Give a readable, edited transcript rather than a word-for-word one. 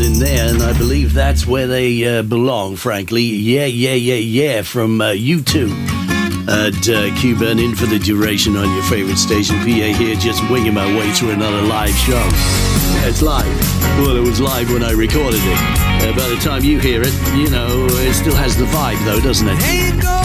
in there, and I believe that's where they belong, frankly. Yeah, from U2 at Q-Burn, in for the duration on your favorite station. PA here, just winging my way through another live show. Yeah, it's live. Well, it was live when I recorded it. By the time you hear it, you know, it still has the vibe, though, doesn't it? There you go.